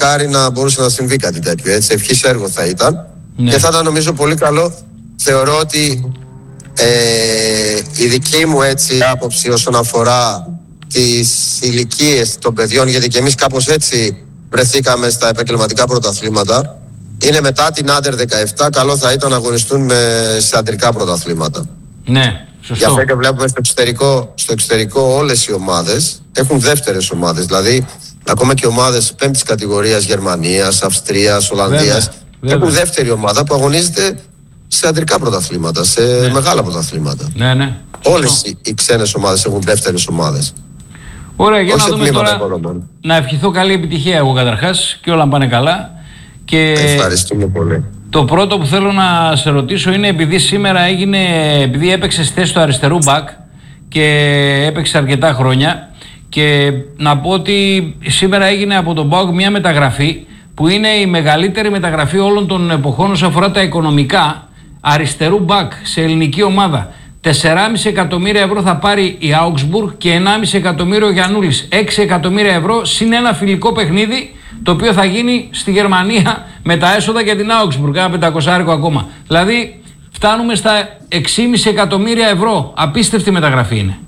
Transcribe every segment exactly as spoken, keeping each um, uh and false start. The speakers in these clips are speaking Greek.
μακάρι να μπορούσε να συμβεί κάτι τέτοιο. Έτσι, ευχής έργο θα ήταν. Ναι. Και θα ήταν νομίζω πολύ καλό. Θεωρώ ότι ε, η δική μου έτσι άποψη όσον αφορά τις ηλικίες των παιδιών, γιατί και εμείς κάπως έτσι βρεθήκαμε στα επαγγελματικά πρωταθλήματα, είναι μετά την Άντερ δεκαεπτά καλό θα ήταν να αγωνιστούν με, σε αντρικά πρωταθλήματα. Ναι, σωστό. Γι' αυτό και βλέπουμε στο εξωτερικό, στο εξωτερικό όλες οι ομάδες έχουν δεύτερες ομάδες. Δηλαδή, ακόμα και ομάδες πέμπτης κατηγορίας Γερμανίας, Αυστρίας, Ολλανδίας βέβαια, έχουν βέβαια. δεύτερη ομάδα που αγωνίζεται σε αντρικά πρωταθλήματα, σε ναι. μεγάλα πρωταθλήματα. Ναι, ναι. Όλες οι, οι ξένες ομάδες έχουν δεύτερες ομάδες. Ωραία, για Όχι να δούμε τώρα. Να ευχηθώ καλή επιτυχία εγώ καταρχάς και όλα να πάνε καλά. Και ευχαριστούμε πολύ. το πρώτο που θέλω να σε ρωτήσω είναι επειδή σήμερα έγινε, επειδή έπαιξε στη θέση του αριστερού μπακ και έπαιξε αρκετά χρόνια, και να πω ότι σήμερα έγινε από τον ΠΑΟΚ μια μεταγραφή που είναι η μεγαλύτερη μεταγραφή όλων των εποχών όσον αφορά τα οικονομικά, αριστερού μπακ σε ελληνική ομάδα. τέσσερα κόμμα πέντε εκατομμύρια ευρώ θα πάρει η Augsburg και ένα κόμμα πέντε εκατομμύριο ο Γιαννούλης. έξι εκατομμύρια ευρώ συν ένα φιλικό παιχνίδι, το οποίο θα γίνει στη Γερμανία με τα έσοδα για την Augsburg, ένα πεντακόσια ακόμα. Δηλαδή φτάνουμε στα έξι κόμμα πέντε εκατομμύρια ευρώ. Απίστευτη μεταγραφή είναι.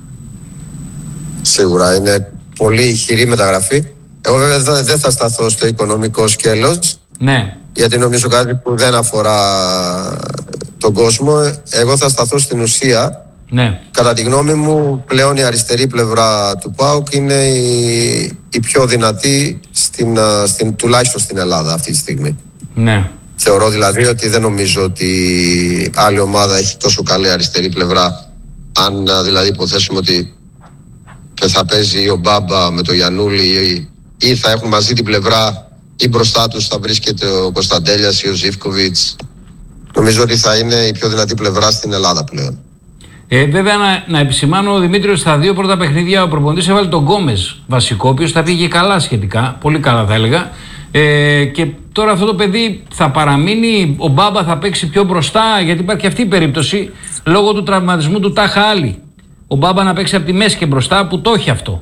Σίγουρα είναι πολύ ηχηρή μεταγραφή. Εγώ βέβαια δεν θα σταθώ στο οικονομικό σκέλος. Ναι. Γιατί νομίζω κάτι που δεν αφορά τον κόσμο. Εγώ θα σταθώ στην ουσία. Ναι. Κατά τη γνώμη μου, πλέον η αριστερή πλευρά του ΠΑΟΚ είναι η, η πιο δυνατή, στην, στην, τουλάχιστον στην Ελλάδα αυτή τη στιγμή. Ναι. Θεωρώ δηλαδή ότι δεν νομίζω ότι άλλη ομάδα έχει τόσο καλή αριστερή πλευρά. Αν δηλαδή υποθέσουμε ότι θα παίζει ο Μπάμπα με το Γιαννούλη ή, ή θα έχουν μαζί την πλευρά ή μπροστά τους θα βρίσκεται ο Κωνσταντέλιας ή ο Ζίβκοβιτς. Νομίζω ότι θα είναι η πιο δυνατή πλευρά στην Ελλάδα πλέον. Ε, βέβαια, να, να επισημάνω ο Δημήτριος στα δύο πρώτα παιχνίδια ο προπονητής έβαλε τον Γκόμες βασικό, ο οποίος θα πήγε καλά σχετικά, πολύ καλά θα έλεγα. Ε, και τώρα αυτό το παιδί θα παραμείνει, ο Μπάμπα θα παίξει πιο μπροστά, γιατί υπάρχει αυτή η περίπτωση λόγω του τραυματισμού του Τάχα Άλλη. Ο Μπάμπα να παίξει από τη μέση και μπροστά, που το έχει αυτό.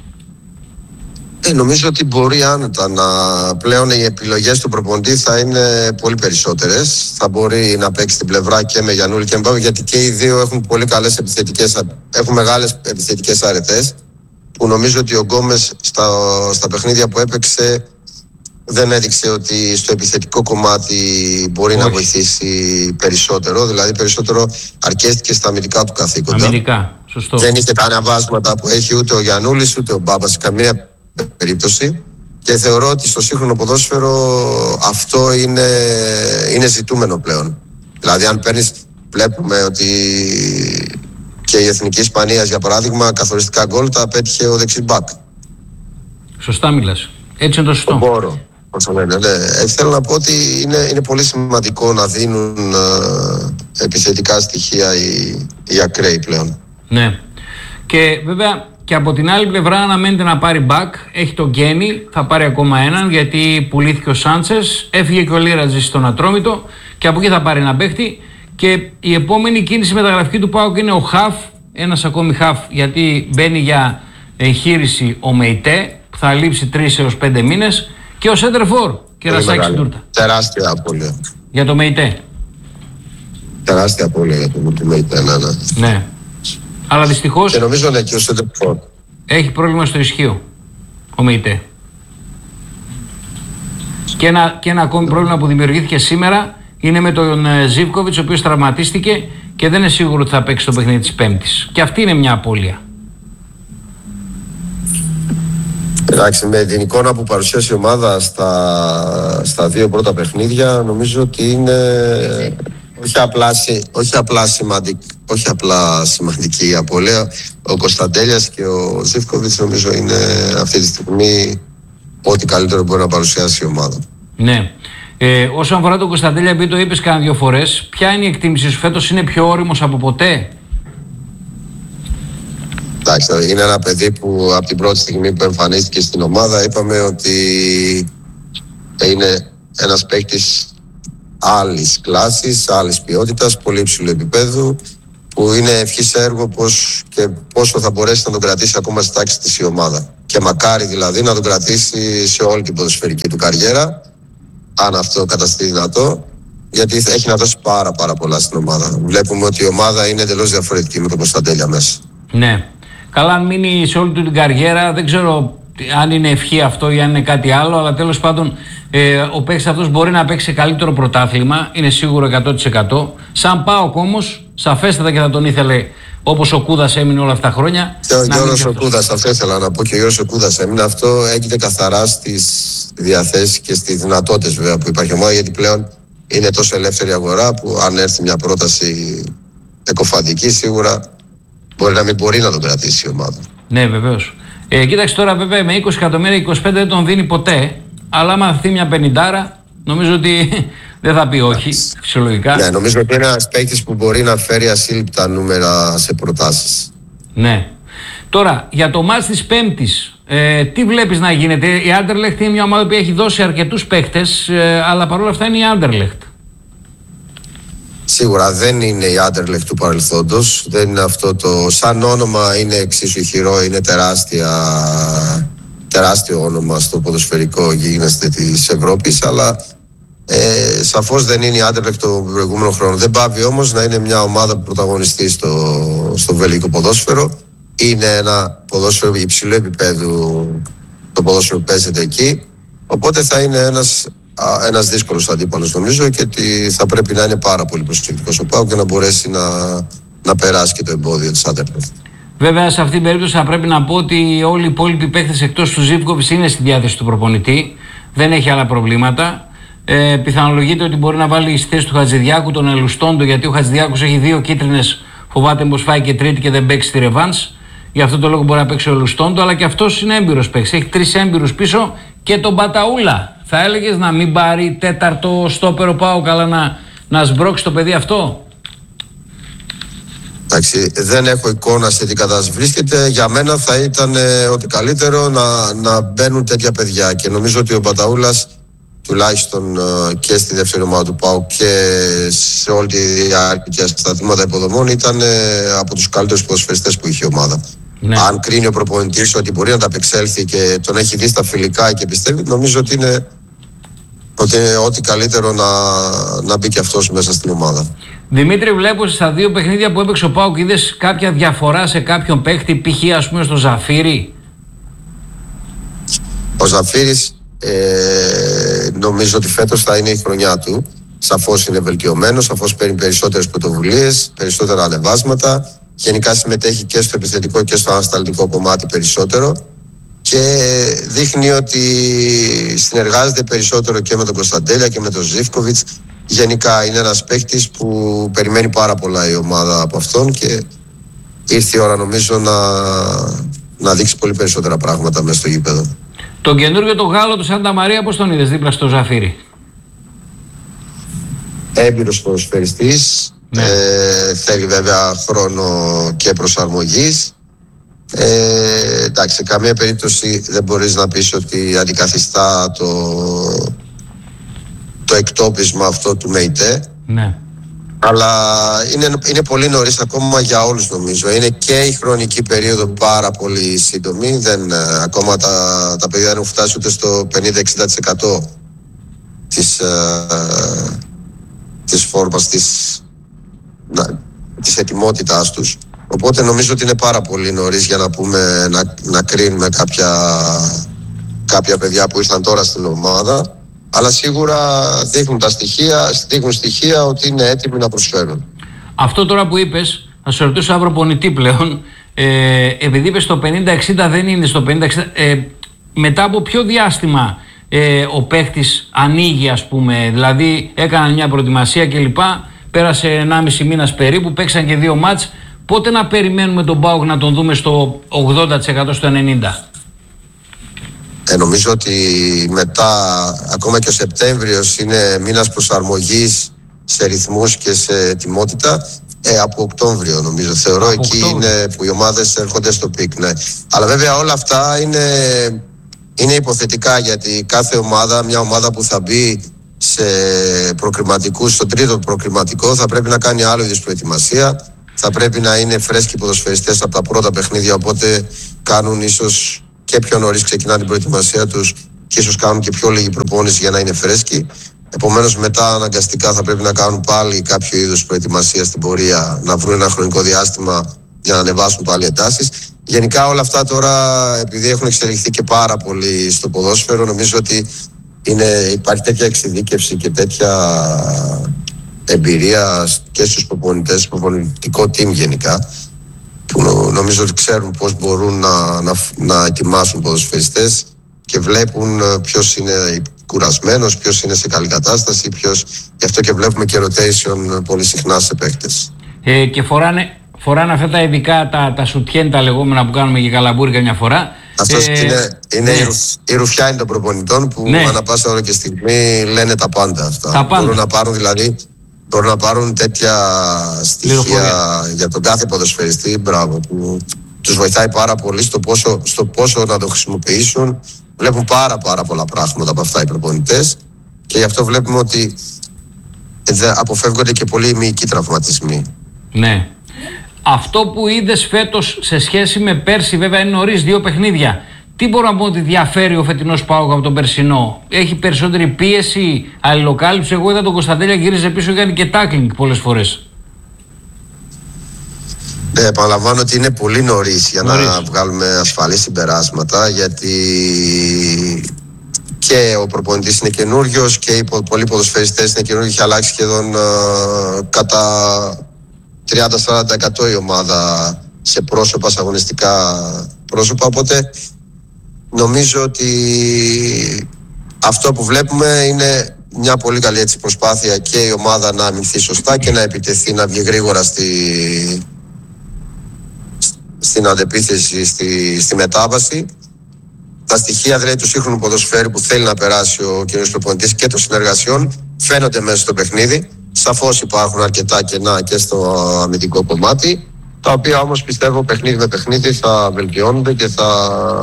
Ε, νομίζω ότι μπορεί άνετα να πλέον οι επιλογές του προπονητή θα είναι πολύ περισσότερες. Θα μπορεί να παίξει την πλευρά και με Γιαννούλη και με Μπάμπα, γιατί και οι δύο έχουν πολύ καλές επιθετικές, έχουν μεγάλες επιθετικές αρετές, που νομίζω ότι ο Γκόμες στα, στα παιχνίδια που έπαιξε δεν έδειξε ότι στο επιθετικό κομμάτι μπορεί Όχι. να βοηθήσει περισσότερο. Δηλαδή περισσότερο αρκέστηκε στα αμυντικά του καθήκοντα. Αμυντικά, σωστό. Δεν είχε τα αναβάσματα που έχει ούτε ο Γιαννούλης ούτε ο Μπάμπας σε καμία περίπτωση. Και θεωρώ ότι στο σύγχρονο ποδόσφαιρο αυτό είναι, είναι ζητούμενο πλέον. Δηλαδή αν παίρνεις, βλέπουμε ότι και η Εθνική Ισπανίας για παράδειγμα καθοριστικά γκολ τα πέτυχε ο δεξί μπακ. Σωστά μιλάς. Έτσι είναι το σωστό. Μπορώ. Ναι, ναι. Ε, θέλω να πω ότι είναι, είναι πολύ σημαντικό να δίνουν ε, επιθετικά στοιχεία οι, οι ακραίοι πλέον. Ναι. Και βέβαια και από την άλλη πλευρά αναμένεται να πάρει back. Έχει τον Γκένι, θα πάρει ακόμα έναν, γιατί πουλήθηκε ο Σάντσες, έφυγε και ο Λίρατζης στον Ατρόμητο και από εκεί θα πάρει ένα παίχτη. Και η επόμενη κίνηση μεταγραφική του ΠΑΟΚ είναι ο Χαφ, ένας ακόμη Χαφ, γιατί μπαίνει για εγχείρηση ο Μεϊτέ, που θα λείψει τρεις έως πέντε μήνες, και ο Σέντερφορ και Ρασάκη στην τούρτα. Τεράστια απώλεια. Για το Μεϊτέ. Τεράστια απώλεια για το Μεϊτέ, ναι, ναι. Ναι. Αλλά δυστυχώς. Και νομίζω είναι και ο Σέντερφορ. Έχει πρόβλημα στο ισχύο ο Μεϊτέ. Και ένα, και ένα ακόμη πρόβλημα που δημιουργήθηκε σήμερα είναι με τον Ζίβκοβιτς, ο οποίος τραυματίστηκε και δεν είναι σίγουρο ότι θα παίξει το παιχνίδι της Πέμπτης. Και αυτή είναι μια απώλεια. Εντάξει, με την εικόνα που παρουσίασε η ομάδα στα, στα δύο πρώτα παιχνίδια, νομίζω ότι είναι όχι απλά, όχι απλά, σημαντικ, όχι απλά σημαντική η απώλεια. Ο Κωνσταντέλιας και ο Ζίβκοβιτς νομίζω είναι αυτή τη στιγμή ό,τι καλύτερο μπορεί να παρουσιάσει η ομάδα. Ναι. Ε, όσον αφορά τον Κωνσταντέλια, επειδή το είπες κάνα δύο φορές, ποια είναι η εκτίμηση σου φέτος, είναι πιο όριμος από ποτέ? Εντάξει, είναι ένα παιδί που από την πρώτη στιγμή που εμφανίστηκε στην ομάδα είπαμε ότι είναι ένας παίκτης άλλης κλάσης, άλλης ποιότητας, πολύ υψηλού επίπεδου, που είναι ευχής έργο πώς και πόσο θα μπορέσει να τον κρατήσει ακόμα στη τάξη της η ομάδα. και μακάρι δηλαδή να τον κρατήσει σε όλη την ποδοσφαιρική του καριέρα, αν αυτό καταστεί δυνατό, γιατί έχει να δώσει πάρα πάρα πολλά στην ομάδα. Βλέπουμε ότι η ομάδα είναι εντελώς διαφορετική με τον Κωνσταντέλια μέσα. Ναι. Καλά, αν μείνει σε όλη του την καριέρα, δεν ξέρω αν είναι ευχή αυτό ή αν είναι κάτι άλλο, αλλά τέλος πάντων ε, ο παίκτης αυτός μπορεί να παίξει σε καλύτερο πρωτάθλημα, είναι σίγουρο εκατό τοις εκατό. Σαν ΠΑΟΚ όμως, σαφέστατα και θα τον ήθελε, όπως ο Κούδας έμεινε όλα αυτά τα χρόνια. Και ο Γιώργος ο Κούδας, αυτό ήθελα να πω, και ο Γιώργος ο Κούδας έμεινε. Αυτό έγινε καθαρά στις διαθέσεις και στις δυνατότητες βέβαια που υπάρχει ομάδα, γιατί πλέον είναι τόσο ελεύθερη αγορά που αν έρθει μια πρόταση εκοφαντική, σίγουρα μπορεί να μην μπορεί να τον κρατήσει η ομάδα. Ναι, βεβαίως. Ε, κοίταξε τώρα, βέβαια με είκοσι εκατομμύρια, είκοσι πέντε δεν τον δίνει ποτέ. Αλλά άμα δει μια πενηντάρα, νομίζω ότι δεν θα πει όχι, φυσιολογικά. Ναι, νομίζω ότι είναι ένας παίκτης που μπορεί να φέρει ασύλληπτα νούμερα σε προτάσεις. Ναι. Τώρα, για το μάτς της Πέμπτης, ε, τι βλέπεις να γίνεται? Η Anderlecht είναι μια ομάδα που έχει δώσει αρκετούς παίκτες, ε, αλλά παρόλα αυτά είναι η Anderlecht. Σίγουρα δεν είναι η Anderlecht του παρελθόντος. Δεν είναι αυτό το. Σαν όνομα είναι εξίσου ηχηρό, είναι τεράστια, τεράστιο όνομα στο ποδοσφαιρικό γίγνεσθε της Ευρώπης, αλλά ε, σαφώς δεν είναι η Anderlecht το προηγούμενο χρόνο. Δεν πάβει όμως να είναι μια ομάδα που πρωταγωνιστεί στο, στο βελγικό ποδόσφαιρο. Είναι ένα ποδόσφαιρο υψηλού επίπεδου, το ποδόσφαιρο που παίζεται εκεί. Οπότε θα είναι ένας, ένας δύσκολος αντίπαλος, νομίζω, και ότι θα πρέπει να είναι πάρα πολύ προσεκτικός ο ΠΑΟΚ και να μπορέσει να, να περάσει και το εμπόδιο της Anderlecht. Βέβαια, σε αυτήν την περίπτωση θα πρέπει να πω ότι όλοι οι υπόλοιποι παίκτες εκτός του Ζίβκοβιτς είναι στη διάθεση του προπονητή. Δεν έχει άλλα προβλήματα. Ε, πιθανολογείται ότι μπορεί να βάλει στη θέση του Χατζηδιάκου τον Ελουστόντο, γιατί ο Χατζηδιάκος έχει δύο κίτρινες. Φοβάται πως φάει και τρίτη και δεν παίξει τη ρεβάνς. Γι' αυτό το λόγο μπορεί να παίξει ο Ελουστόντο, αλλά και αυτός είναι έμπειρος παίκτης. Έχει τρεις έμπειρους πίσω και τον Μπαταούλα. Θα έλεγες να μην πάρει τέταρτο στόπερο ΠΑΟΚ, αλλά να, να σμπρώξει το παιδί αυτό? Εντάξει, δεν έχω εικόνα σε τι κατάσταση βρίσκεται. Για μένα θα ήταν ε, ότι καλύτερο να, να μπαίνουν τέτοια παιδιά, και νομίζω ότι ο Μπαταούλας τουλάχιστον ε, και στη δεύτερη ομάδα του ΠΑΟΚ και σε όλη τη διάρκεια στα τμήματα υποδομών ήταν ε, από τους καλύτερους ποδοσφαιριστές που είχε η ομάδα. Ναι. Αν κρίνει ο προπονητής ότι μπορεί να τα απεξέλθει και τον έχει δει στα φιλικά και πιστεύει, νομίζω ότι είναι ότι είναι ό,τι καλύτερο να, να μπει και αυτός μέσα στην ομάδα. Δημήτρη, βλέπω στα δύο παιχνίδια που έπαιξε ο ΠΑΟΚ, είδες κάποια διαφορά σε κάποιον παίχτη, π.χ. ας πούμε στο Ζαφύρι? Ο Ζαφύρης ε, νομίζω ότι φέτος θα είναι η χρονιά του. Σαφώς είναι βελτιωμένος, σαφώς παίρνει περισσότερες πρωτοβουλίες, περισσότερα ανεβάσματα. Γενικά συμμετέχει και στο επιθετικό και στο ανασταλτικό κομμάτι περισσότερο. Και δείχνει ότι συνεργάζεται περισσότερο και με τον Κωνσταντέλια και με τον Ζίβκοβιτς. Γενικά είναι ένας παίκτης που περιμένει πάρα πολλά η ομάδα από αυτόν και ήρθε η ώρα, νομίζω, να, να δείξει πολύ περισσότερα πράγματα μέσα στο γήπεδο. Τον καινούργιο το Γάλλο του Σάντα Μαρία, πώς τον είδες δίπλα στο Ζαφύρι? Έμπειρος ποδοσφαιριστής, ναι. ε, θέλει βέβαια χρόνο και προσαρμογής. Ε, εντάξει, σε καμία περίπτωση δεν μπορείς να πεις ότι αντικαθιστά το, το εκτόπισμα αυτό του ΜΕΙΤΕ. Ναι. Αλλά είναι, είναι πολύ νωρίς ακόμα για όλους, νομίζω. Είναι και η χρονική περίοδο πάρα πολύ σύντομη. Δεν, ακόμα τα, τα παιδιά δεν έχουν φτάσει ούτε στο πενήντα με εξήντα τοις εκατό της, ε, της φόρμας, της, να, της ετοιμότητάς τους. Οπότε νομίζω ότι είναι πάρα πολύ νωρίς για να πούμε, να, να κρίνουμε κάποια, κάποια παιδιά που ήρθαν τώρα στην ομάδα. Αλλά σίγουρα δείχνουν τα στοιχεία, δείχνουν στοιχεία ότι είναι έτοιμοι να προσφέρουν. Αυτό τώρα που είπες, θα σου ρωτήσω σαν προπονητή πλέον, ε, επειδή είπες στο πενήντα εξήντα δεν είναι στο πενήντα εξήντα, ε, μετά από ποιο διάστημα ε, ο παίχτης ανοίγει, ας πούμε, δηλαδή έκαναν μια προετοιμασία κλπ, πέρασε ενάμιση μήνας περίπου, παίξαν και δύο μάτς, πότε να περιμένουμε τον ΠΑΟΚ να τον δούμε στο ογδόντα τοις εκατό, στο ενενήντα τοις εκατό? Ε, νομίζω ότι μετά, ακόμα και ο Σεπτέμβριος είναι μήνας προσαρμογής σε ρυθμούς και σε ετοιμότητα. Ε, από Οκτώβριο νομίζω, θεωρώ, από εκεί Οκτώβριο είναι που οι ομάδες έρχονται στο πικ, ναι. Αλλά βέβαια όλα αυτά είναι, είναι υποθετικά, γιατί κάθε ομάδα, μια ομάδα που θα μπει σε προκριματικούς, στο τρίτο προκριματικό, θα πρέπει να κάνει άλλο είδους προετοιμασία. Θα πρέπει να είναι φρέσκοι ποδοσφαιριστές από τα πρώτα παιχνίδια, οπότε κάνουν ίσως και πιο νωρίς ξεκινάνε την προετοιμασία τους και ίσως κάνουν και πιο λίγη προπόνηση για να είναι φρέσκοι. Επομένως, μετά αναγκαστικά θα πρέπει να κάνουν πάλι κάποιο είδους προετοιμασία στην πορεία, να βρουν ένα χρονικό διάστημα για να ανεβάσουν πάλι εντάσεις. Γενικά όλα αυτά τώρα, επειδή έχουν εξελιχθεί και πάρα πολύ στο ποδόσφαιρο, νομίζω ότι είναι, υπάρχει τέτοια εξειδίκευση και τέτοια εμπειρία και στους προπονητές, στο προπονητικό team γενικά, που νομίζω ότι ξέρουν πώς μπορούν να, να, να ετοιμάσουν ποδοσφαιριστές και βλέπουν ποιος είναι κουρασμένος, ποιος είναι σε καλή κατάσταση, ποιος... γι' αυτό και βλέπουμε και rotation πολύ συχνά σε παίκτες. Ε, και φοράνε, φοράνε αυτά τα ειδικά, τα, τα σουτιέν, τα λεγόμενα που κάνουμε και καλαμπούρι καμιά φορά. Αυτός ε, είναι, είναι ναι. η, ρουφ, η ρουφιάνη των προπονητών που ναι. ανά πάσα ώρα και στιγμή λένε τα πάντα αυτά. Τα πάντα. Μπορούν να πάρουν δηλαδή μπορούν να πάρουν τέτοια στοιχεία Λιροφορία. Για τον κάθε ποδοσφαιριστή, μπράβο, που τους βοηθάει πάρα πολύ στο πόσο, στο πόσο να το χρησιμοποιήσουν. Βλέπουν πάρα πάρα πολλά πράγματα από αυτά οι προπονητές και γι' αυτό βλέπουμε ότι αποφεύγονται και πολλοί μυϊκοί τραυματισμοί. Ναι. Αυτό που είδες φέτος σε σχέση με πέρσι, βέβαια είναι νωρίς, δύο παιχνίδια. Τι μπορώ να πω ότι διαφέρει ο φετινός ΠΑΟΚ από τον περσινό? Έχει περισσότερη πίεση, αλληλοκάλυψη? Εγώ είδα τον Κωνσταντέλια γύριζε πίσω, κάνει και τάκλινγκ πολλές φορές. Ναι, επαναλαμβάνω ότι είναι πολύ νωρίς για νωρίς. να βγάλουμε ασφαλή συμπεράσματα, γιατί και ο προπονητής είναι καινούριος και οι πολλοί ποδοσφαιριστές είναι καινούργιοι. Έχει αλλάξει σχεδόν uh, κατά τριάντα με σαράντα τοις εκατό η ομάδα σε πρόσωπα, σε αγωνιστικά πρόσωπα. Οπότε νομίζω ότι αυτό που βλέπουμε είναι μια πολύ καλή έτσι προσπάθεια και η ομάδα να αμυνθεί σωστά και να επιτεθεί, να βγει γρήγορα στη, στην αντεπίθεση, στη, στη μετάβαση. Τα στοιχεία δηλαδή του σύγχρονου ποδοσφαίρου που θέλει να περάσει ο κ. προπονητής και των συνεργασιών φαίνονται μέσα στο παιχνίδι. Σαφώς υπάρχουν αρκετά κενά και στο αμυντικό κομμάτι, τα οποία όμως πιστεύω παιχνίδι με παιχνίδι θα βελτιώνονται και θα,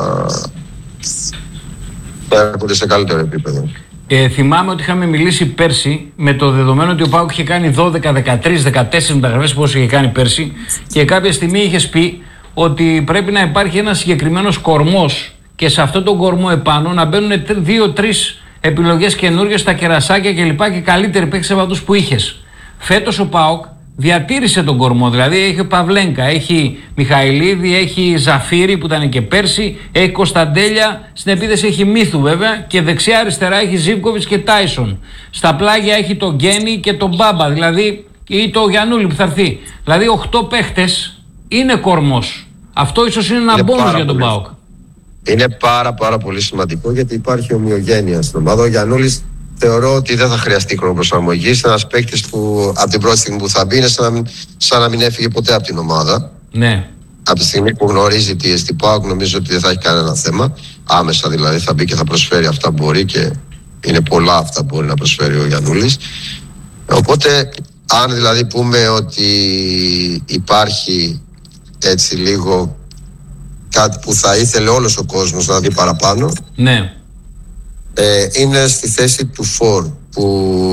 θα έρχονται σε καλύτερο επίπεδο. Ε, θυμάμαι ότι είχαμε μιλήσει πέρσι με το δεδομένο ότι ο ΠΑΟΚ είχε κάνει δώδεκα, δεκατρείς, δεκατέσσερις μεταγραφές, πόσο είχε κάνει πέρσι, και κάποια στιγμή είχες πει ότι πρέπει να υπάρχει ένας συγκεκριμένος κορμός και σε αυτόν τον κορμό επάνω να μπαίνουν δύο-τρεις επιλογές καινούργιες στα κερασάκια και λοιπά και καλύτεροι παίκτες από αυτούς που είχες. Φέτος ο ΠΑΟΚ διατήρησε τον κορμό, δηλαδή έχει Παυλένκα, έχει Μιχαηλίδη, έχει Ζαφύρη που ήταν και πέρσι, έχει Κωνσταντέλια, στην επίθεση έχει Μύθου βέβαια και δεξιά αριστερά έχει Ζίβκοβιτς και Τάισον. Στα πλάγια έχει τον Γκένι και τον Μπάμπα, δηλαδή, ή το Γιαννούλη που θα έρθει. Δηλαδή οκτώ παίχτες είναι κορμός. Αυτό ίσως είναι ένα μπόνους για τον ΠΑΟΚ. Είναι πάρα πάρα πολύ σημαντικό γιατί υπάρχει ομοιογένεια στην ομάδα. Ο Γιαννούλης θεωρώ ότι δεν θα χρειαστεί χρονοπροσαρμογή. Είναι ένας παίκτης που από την πρώτη στιγμή που θα μπει είναι σαν να, σαν να μην έφυγε ποτέ από την ομάδα. Ναι. Από τη στιγμή που γνωρίζει τι εστί ΠΑΟΚ, νομίζω ότι δεν θα έχει κανένα θέμα. Άμεσα δηλαδή θα μπει και θα προσφέρει αυτά που μπορεί και είναι πολλά αυτά που μπορεί να προσφέρει ο Γιαννούλης. Οπότε, αν δηλαδή πούμε ότι υπάρχει έτσι λίγο κάτι που θα ήθελε όλος ο κόσμος να δει παραπάνω, ναι. ε, είναι στη θέση του φορ που,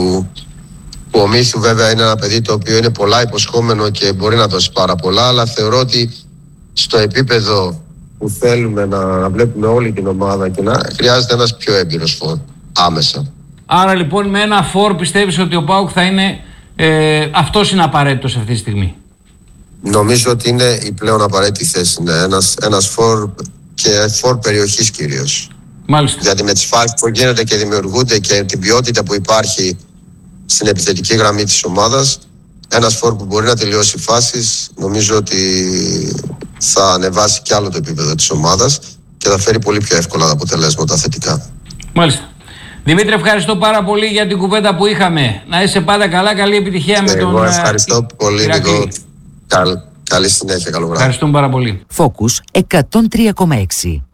που ο Μύθου βέβαια είναι ένα παιδί το οποίο είναι πολλά υποσχόμενο και μπορεί να δώσει πάρα πολλά, αλλά θεωρώ ότι στο επίπεδο που θέλουμε να, να βλέπουμε όλη την ομάδα και να χρειάζεται ένας πιο έμπειρος φορ άμεσα. Άρα λοιπόν με ένα φορ πιστεύεις ότι ο ΠΑΟΚ θα είναι ε, αυτός είναι απαραίτητος αυτή τη στιγμή? Νομίζω ότι είναι η πλέον απαραίτητη θέση. Ναι. Ένας, ένας φορ και φορ περιοχής κυρίως. Μάλιστα. Γιατί με τις φάσεις που γίνονται και δημιουργούνται και την ποιότητα που υπάρχει στην επιθετική γραμμή της ομάδας, ένας φορ που μπορεί να τελειώσει φάσεις, νομίζω ότι θα ανεβάσει κι άλλο το επίπεδο της ομάδας και θα φέρει πολύ πιο εύκολα τα αποτελέσματα θετικά. Μάλιστα. Δημήτρη, ευχαριστώ πάρα πολύ για την κουβέντα που είχαμε. Να είσαι πάντα καλά, καλή επιτυχία με τον... Εγώ ευχαριστώ πολύ, Νίκο. Καλ, καλή συνέχεια, καλό βράδυ. Ευχαριστούμε πάρα πολύ. Focus εκατόν τρία κόμμα έξι.